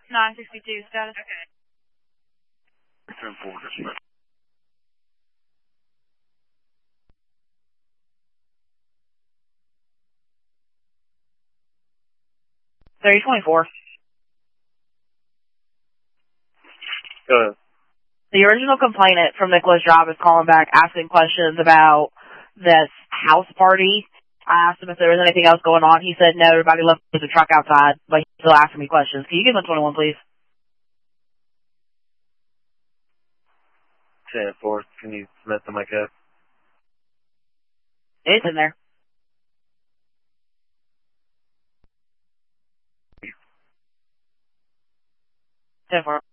962 status. Okay. 10-4, dispatch. 3024. Go ahead. The original complainant from Nicholas Job is calling back asking questions about this house party. I asked him if there was anything else going on. He said no, everybody left with the truck outside, but he's still asking me questions. Can you give him a 21, please? 10-4, can you submit to my code? It's in there. 10-4.